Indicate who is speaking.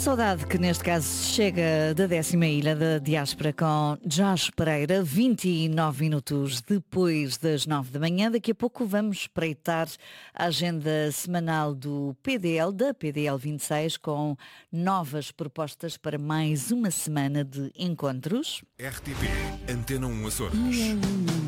Speaker 1: Saudade que neste caso chega da 10ª ilha da diáspora com Jorge Pereira, 29 minutos depois das 9 da manhã. Daqui a pouco vamos espreitar a agenda semanal do PDL, da PDL 26, com novas propostas para mais uma semana de encontros.
Speaker 2: RTP, Antena 1 Açores.